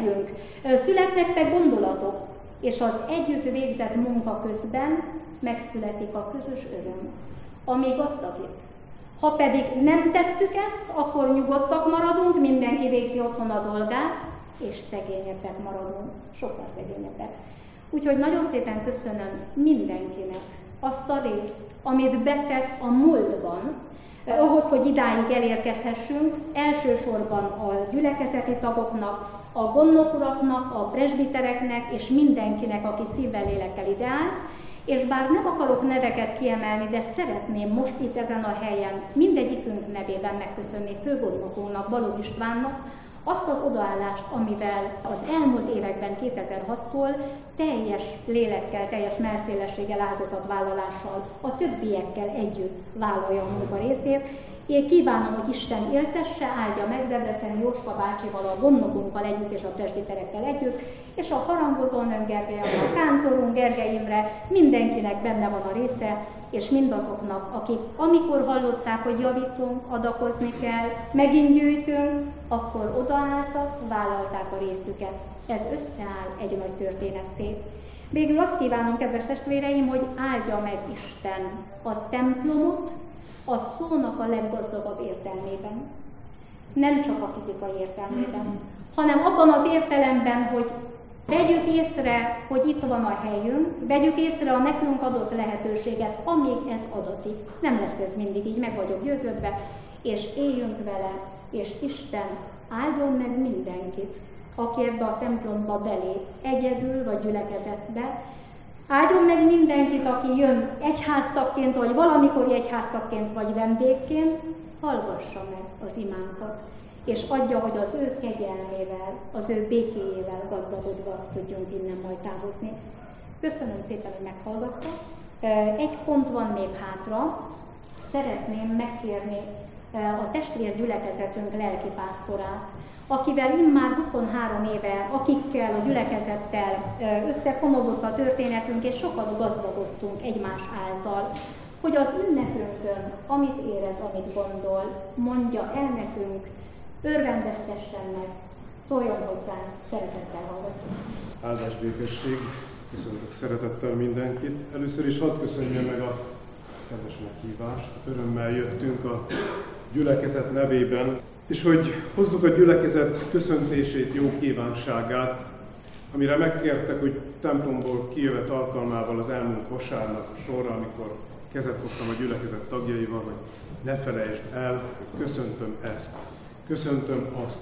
nekünk, születnek meg gondolatok, és az együtt végzett munka közben megszületik a közös öröm, ami gazdagít. Ha pedig nem tesszük ezt, akkor nyugodtak maradunk, mindenki végzi otthon a dolgát, és szegényebbek maradunk, sokkal szegényebbek. Úgyhogy nagyon szépen köszönöm mindenkinek azt a részt, amit betett a múltban, ahhoz, hogy idáig elérkezhessünk, elsősorban a gyülekezeti tagoknak, a gondnokuraknak, a presbitereknek és mindenkinek, aki szívvel, lélekkel ideál, és bár nem akarok neveket kiemelni, de szeretném most itt ezen a helyen mindegyikünk nevében megköszönni főgondnokunknak, Balogh Istvánnak azt az odaállást, amivel az elmúlt években 2006-tól teljes lélekkel, teljes mellszélességgel, áldozatvállalással, a többiekkel együtt vállalja a munka részét. Én kívánom, hogy Isten éltesse, áldja meg Debrecen Jóska bácsival, a gondnokunkkal együtt és a presbiterekkel együtt, és a harangozónőnk Gergely, a kántorunk Gergely Imre, mindenkinek benne van a része, és mindazoknak, akik amikor hallották, hogy javítunk, adakozni kell, megint gyűjtünk, akkor odaálltak, vállalták a részüket. Ez összeáll egy nagy történetté. Végül azt kívánom, kedves testvéreim, hogy áldja meg Isten a templomot, a szónak a leggazdagabb értelmében. Nem csak a fizikai értelmében, hanem abban az értelemben, hogy vegyük észre, hogy itt van a helyünk, vegyük észre a nekünk adott lehetőséget, amíg ez adatik. Nem lesz ez mindig így, meg vagyok győződve, és éljünk vele, és Isten áldjon meg mindenkit, aki ebbe a templomba belép, egyedül vagy gyülekezetbe. Áldjon meg mindenkit, aki jön egyháztagként, vagy valamikori egyháztagként, vagy vendégként, hallgassa meg az imánkat, és adja, hogy az ő kegyelmével, az ő békéjével gazdagodva tudjunk innen majd távozni. Köszönöm szépen, hogy meghallgattak. Egy pont van még hátra. Szeretném megkérni a testvérgyülekezetünk lelkipásztorát, akivel immár 23 éve, akikkel a gyülekezettel összefonódott a történetünk, és sokat gazdagodtunk egymás által, hogy az ünnepünkön, amit érez, amit gondol, mondja el nekünk, örvendeztessen meg, szóljon hozzánk, szeretettel hallgatunk. Áldás, békesség, köszöntök szeretettel mindenkit. Először is hadd köszönjem meg a kedves meghívást, örömmel jöttünk a gyülekezet nevében, és hogy hozzuk a gyülekezet köszöntését, jó kívánságát, amire megkértek, hogy templomból kijövet alkalmával az elmúlt vasárnap sorra, amikor kezet fogtam a gyülekezet tagjaival, hogy ne felejtsd el, hogy köszöntöm ezt, köszöntöm azt.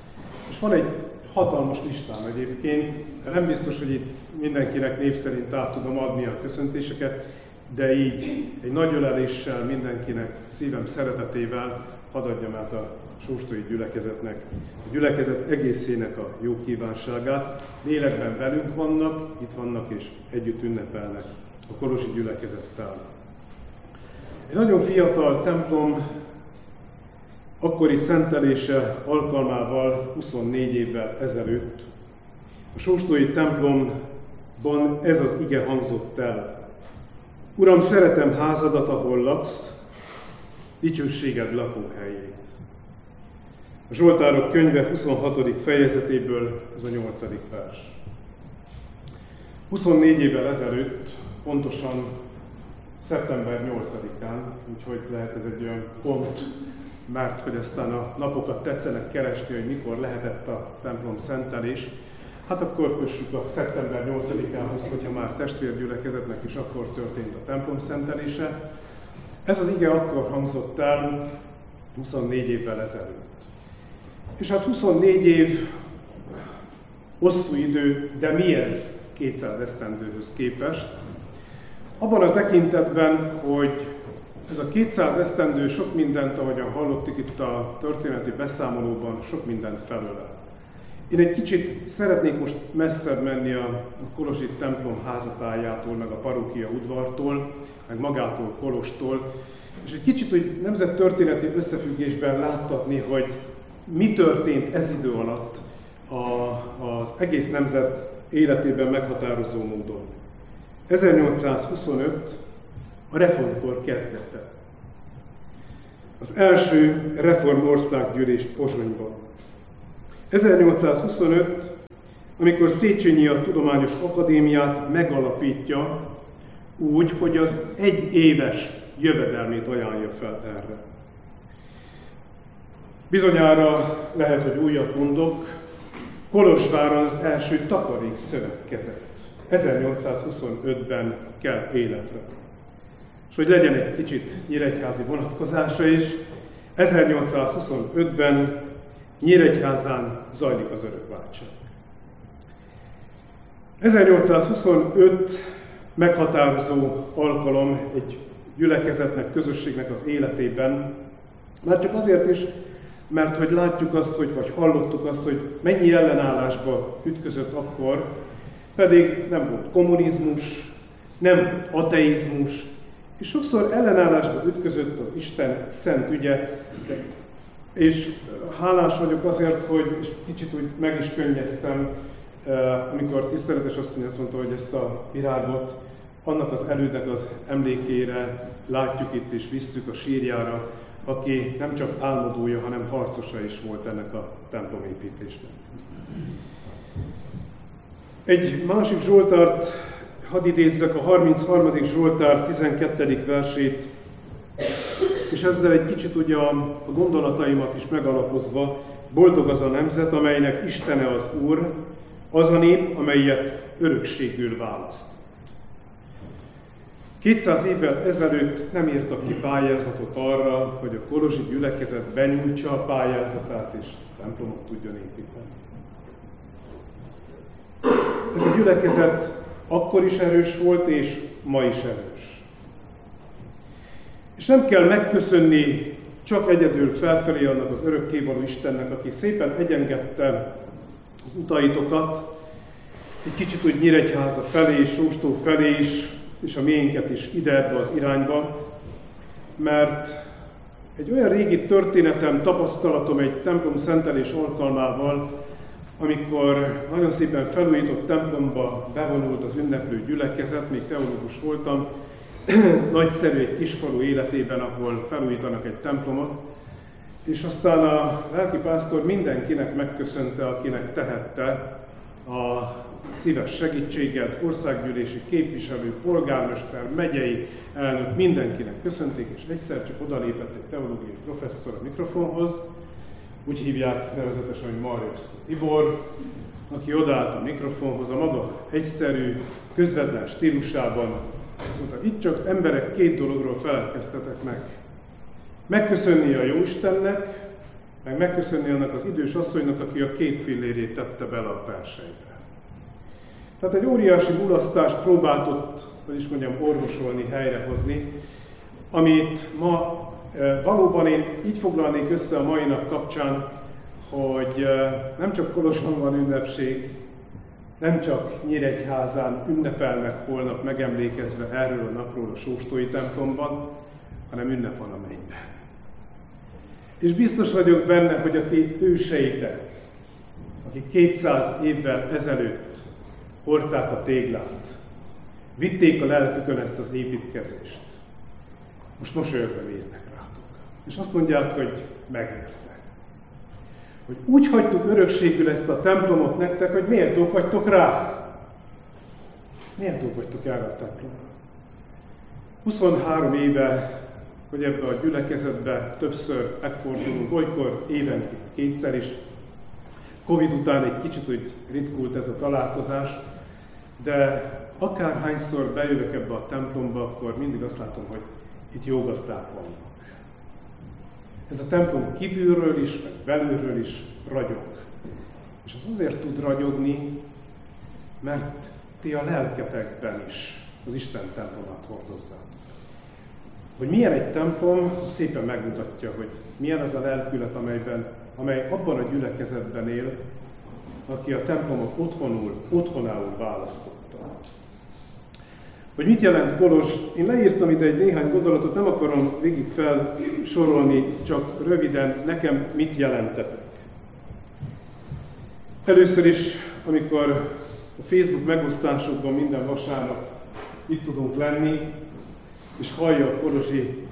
És van egy hatalmas listám egyébként, nem biztos, hogy itt mindenkinek név szerint át tudom adni a köszöntéseket, de így egy nagy öleléssel mindenkinek szívem szeretetével hadd adjam át a sóstói gyülekezetnek, a gyülekezet egészének a jó kívánságát. Lélekben velünk vannak, itt vannak és együtt ünnepelnek a kolosi gyülekezettel. Egy nagyon fiatal templom akkori szentelése alkalmával 24 évvel ezelőtt a sóstói templomban ez az ige hangzott el. Uram, szeretem házadat, ahol laksz, dicsőséged lakóhelyét. A Zsoltárok könyve 26. fejezetéből ez a 8. vers. 24 évvel ezelőtt, pontosan szeptember 8-án, úgyhogy lehet ez egy olyan pont, mert hogy aztán a napokat tetszenek keresni, hogy mikor lehetett a templom szentelés, hát akkor kössük a szeptember 8-ához, hogyha már testvérgyülekezetnek is akkor történt a templom szentelése. Ez az ige akkor hangzott el 24 évvel ezelőtt. És hát 24 év hosszú idő, de mi ez 200 esztendőhöz képest? Abban a tekintetben, hogy ez a 200 esztendő sok mindent, ahogyan hallottuk itt a történeti beszámolóban, sok mindent felölel. Én egy kicsit szeretnék most messzebb menni a kolosi templom házatájától, meg a parókia udvartól, meg magától Kolostól, és egy kicsit úgy nemzettörténeti összefüggésben láttatni, hogy mi történt ez idő alatt az egész nemzet életében meghatározó módon. 1825 a reformkor kezdete. Az első reformországgyűlés Pozsonyban. 1825 amikor Széchenyi a Tudományos Akadémiát megalapítja úgy, hogy az 1 éves jövedelmét ajánlja fel erre. Bizonyára lehet, hogy újat mondok, Kolozsváron az első takarékszövetkezet 1825-ben kelt életre. És hogy legyen egy kicsit nyíregyházi vonatkozása is, 1825-ben Nyíregyházán zajlik az örökváltság. 1825 meghatározó alkalom egy gyülekezetnek, közösségnek az életében, már csak azért is, mert hogy látjuk azt, vagy hallottuk azt, hogy mennyi ellenállásba ütközött akkor, pedig nem volt kommunizmus, nem ateizmus, és sokszor ellenállásba ütközött az Isten szent ügye, és hálás vagyok azért, hogy és kicsit úgy meg is könnyeztem, amikor tiszteletes asszony azt mondta, hogy ezt a virágot annak az elődnek az emlékére látjuk itt és visszük a sírjára, aki nem csak álmodója, hanem harcosa is volt ennek a templomépítésnek. Egy másik Zsoltárt hadd idézzek, a 33. Zsoltár 12. versét, és ezzel egy kicsit ugye a gondolataimat is megalapozva, boldog az a nemzet, amelynek Istene az Úr, az a nép, amelyet örökségül választ. 200 évvel ezelőtt nem írtak ki pályázatot arra, hogy a kolozsi gyülekezet benyújtsa a pályázatát és templomot tudjon építeni. Ez a gyülekezet akkor is erős volt, és ma is erős. És nem kell megköszönni csak egyedül felfelé annak az örökkévaló Istennek, aki szépen egyengedte az utaitokat, egy kicsit úgy Nyíregyháza felé, Sóstó felé is, és a miénket is ide ebbe az irányba, mert egy olyan régi történetem, tapasztalatom egy templom szentelés alkalmával, amikor nagyon szépen felújított templomba bevonult az ünneplő gyülekezet, még teológus voltam, nagyszerű egy kisfalu életében, ahol felújítanak egy templomot, és aztán a lelkipásztor mindenkinek megköszönte, akinek tehette a szíves segítséget, országgyűlési képviselő, polgármester, megyei elnök, mindenkinek köszönték, és egyszer csak odalépett egy teológiai professzor a mikrofonhoz, úgy hívják nevezetesen, hogy Marjevszki Tibor, aki odaállt a mikrofonhoz a maga egyszerű, közvetlen stílusában, azt mondta, itt csak emberek 2 dologról feledkeztetek meg. Megköszönni a Jóistennek, meg megköszönni annak az idős asszonynak, aki a 2 fillérét tette bele a persejbe. Tehát egy óriási mulasztást próbált ott, hogy is mondjam, orvosolni, helyrehozni, amit ma valóban én így foglalnék össze a mai nap kapcsán, hogy nem csak Kolozsván van ünnepség, nem csak Nyíregyházán ünnepelnek holnap megemlékezve erről a napról a Sóstói templomban, hanem ünnep van a mennyben. És biztos vagyok benne, hogy a ti őseitek, akik 200 évvel ezelőtt hordták a téglát, vitték a lelkükön ezt az építkezést, most mosolyogva néznek rátok. És azt mondják, hogy megérte. Hogy úgy hagytuk örökségül ezt a templomot nektek, hogy méltók vagytok rá. Méltók vagytok erre a templomra. 23 éve, hogy ebbe a gyülekezetbe többször megfordulunk, olykor évenként 2-szer is. Covid után egy kicsit úgy ritkult ez a találkozás, de akárhányszor bejövök ebbe a templomba, akkor mindig azt látom, hogy itt jó gazdák vannak. Ez a templom kívülről is, meg belülről is ragyog. És az azért tud ragyogni, mert ti a lelketekben is az Isten templomát hordozzátok. Hogy milyen egy templom, szépen megmutatja, hogy milyen az a lelkület, amely abban a gyülekezetben él, aki a templomot otthonául választotta. Hogy mit jelent Kolozs? Én leírtam ide egy néhány gondolatot, nem akarom végig felsorolni, csak röviden nekem mit jelentetek. Először is, amikor a Facebook megosztásokban minden vasárnap itt tudunk lenni, és hallja a kolozsi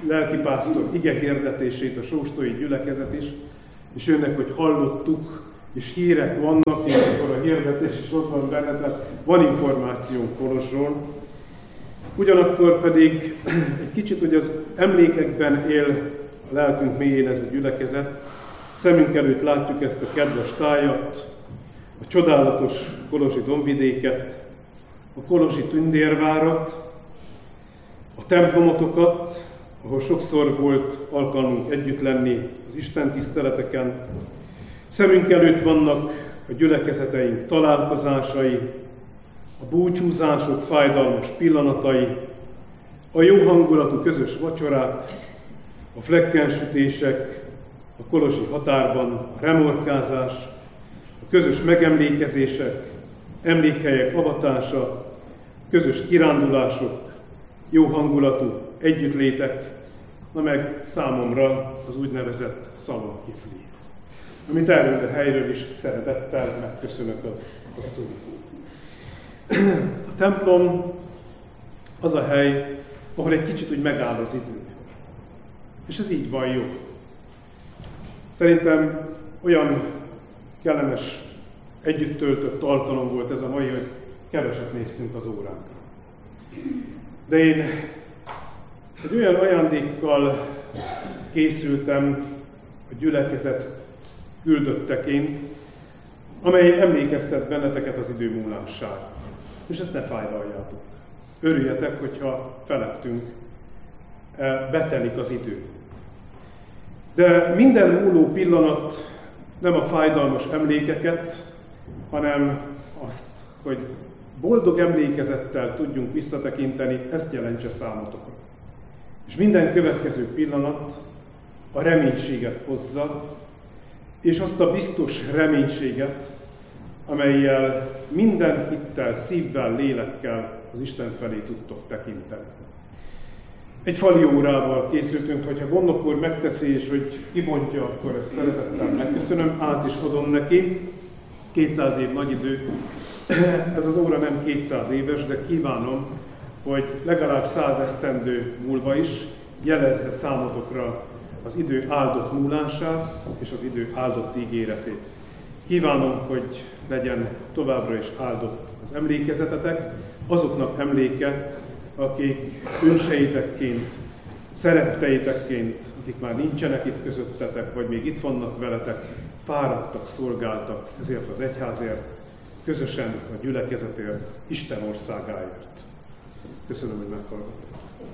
lelkipásztor ige hirdetését, a sóstói gyülekezet is, és jönnek, hogy hallottuk, és hírek vannak, és akkor a hirdetés is ott van benne, tehát van információnk Kolozsról. Ugyanakkor pedig egy kicsit, hogy az emlékekben él a lelkünk mélyén ez a gyülekezet, szemünk előtt látjuk ezt a kedves tájat, a csodálatos kolozsi dombvidéket, a kolozsi tündérvárat, a templomotokat, ahol sokszor volt alkalmunk együtt lenni az Isten tiszteleteken. Szemünk előtt vannak a gyülekezeteink találkozásai, a búcsúzások fájdalmas pillanatai, a jó hangulatú közös vacsorák, a flekkensütések, a kolozsi határban, a remorkázás, a közös megemlékezések, emlékhelyek avatása, közös kirándulások, jó hangulatú együttlétek, na meg számomra az úgynevezett szalonkifli, amit erről a helyről is szeretettel megköszönök az szó. A templom az a hely, ahol egy kicsit úgy megáll az idő. És ez így van jó. Szerintem olyan kellemes, együtt töltött alkalom volt ez a mai, hogy keveset néztünk az óránkra. De én egy olyan ajándékkal készültem a gyülekezet küldötteként, amely emlékeztet benneteket az idő múlására. És ezt ne fájdaljátok. Örüljetek, hogyha felettünk betelik az idő. De minden múló pillanat nem a fájdalmas emlékeket, hanem azt, hogy boldog emlékezettel tudjunk visszatekinteni, ezt jelentse számotokra. És minden következő pillanat a reménységet hozza, és azt a biztos reménységet, amellyel minden hittel, szívvel, lélekkel az Isten felé tudtok tekinteni. Egy fali órával készültünk, hogyha gondok úr megteszi, és hogy kibontja, akkor ezt szeretettel megköszönöm, át is adom neki. 200 év nagy idő. Ez az óra nem 200 éves, de kívánom, hogy legalább 100 esztendő múlva is jelezze számotokra az idő áldott múlását és az idő áldott ígéretét. Kívánom, hogy legyen továbbra is áldott az emlékezetetek, azoknak emléke, akik őseitekként, szeretteitekként, akik már nincsenek itt közöttetek, vagy még itt vannak veletek, fáradtak, szolgáltak ezért az egyházért, közösen a gyülekezetért, Isten országáért. Köszönöm, hogy meghallgattak.